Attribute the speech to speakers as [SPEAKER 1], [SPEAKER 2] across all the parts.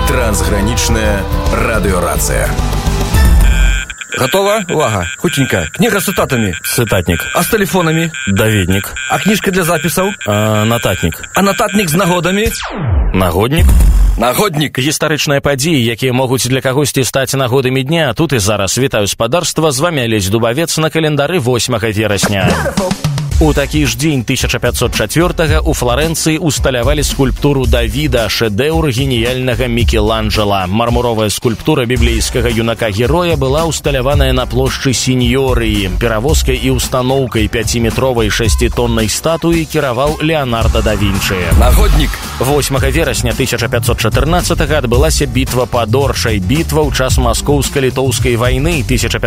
[SPEAKER 1] Трансграничная радиорация.
[SPEAKER 2] Готово? Увага. Хутенько. Книга с цитатами.
[SPEAKER 3] Цитатник.
[SPEAKER 2] А с телефонами?
[SPEAKER 3] Даведник.
[SPEAKER 2] А книжка для записаў?
[SPEAKER 3] Нататник.
[SPEAKER 2] А нататник з нагодамі?
[SPEAKER 3] Нагодник.
[SPEAKER 2] Нагодник.
[SPEAKER 3] Гістарычныя падзеі, якія могуць для кагосьці стаць нагодамі дня. Тут і зараз. Вітаю спадарства. З вами Алесь Дубавец на календары 8 верасня. У такі ж дзень 1504-го у Флоренцыі усталявалі скульптуру Давіда, шэдэўр геніяльнага Мікеланджела. Мармуровая скульптура біблейскага юнака-героя была усталяваная на плошчы Сіньорыі. Перавозкай і устаноўкай 5-метровай 6-тоннай статуі кіраваў Леонардо да Вінчы.
[SPEAKER 2] Нагодник.
[SPEAKER 3] 8 верасня 1514-го адбылася бітва пад Оршай. Бітва ў час маскоўска-літоўскай вайны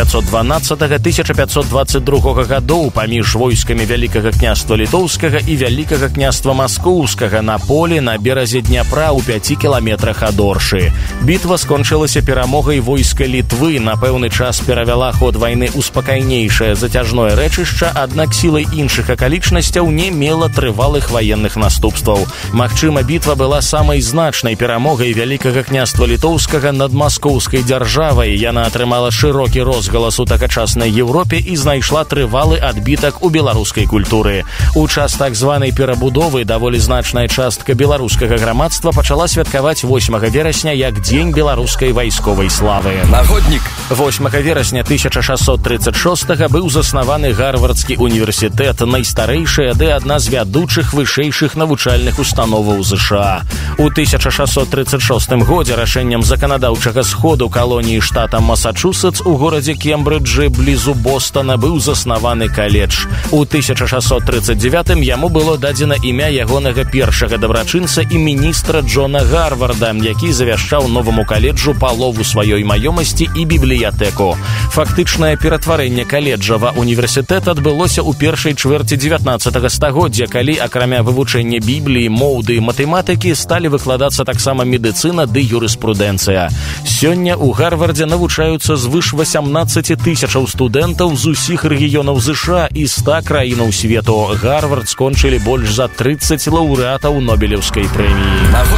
[SPEAKER 3] 1520-1522 гадоў паміж войскамі Вялікага княства Літоўскага і Вялікага княства Маскоўскага на полі на беразе Дняпра ў 5 кіламетрах ад Оршы. Бітва скончылася перамогай войска Літвы, на пэўны час перавяла ход вайны ў спакайнейшае зацяжное рэчышча, аднак сілай іншых акалічнасцяў не мела трывалых ваенных наступстваў. Магчыма, бітва была самай значнай перамогай Вялікага княства Літоўскага над маскоўскай дзяржавай. Яна атрымала шырокі розгалас у такачаснай Еўропе і знайшла трывалы адбітак у беларускай культуры. У час так званай перабудовы даволі значная частка беларускага грамадства пачала святкаваць 8 верасня як дзень беларускай вайсковай славы.
[SPEAKER 2] Нагодник.
[SPEAKER 3] 8 верасня 1636-го быў заснаваны Гарвардскі універсітэт, найстарэйшая ды адна з вядучых вышэйшых навучальных установаў ЗША. У 1636 годзе рашэннем заканадаўчага сходу калоніі штата Масачусетс у горадзе Кембриджы блізу Бостона быў заснаваны каледж. У 1639 яму было дадзена імя ягонага першага дабрачынца і міністра Джона Гарварда, які завяшчаў новаму каледжу палову сваёй маёмасці і бібліятэку. Фактычнае ператварэнне каледжа ва універсітэт адбылося ў першай чвэрці 19 стагоддзя, калі, акрамя вывучэння Бібліі, моў ды матэматыкі, сталі выкладацца таксама медыцына ды юрыспрудэнцыя. Сёння ў Гарвардзе навучаюцца звыш 18 тысячаў студэнтаў з усіх рэгіёнаў ЗША і 100 краінаў свету. Гарвард скончылі больш за 30 лаўрэатаў Нобелеўскай прэміі.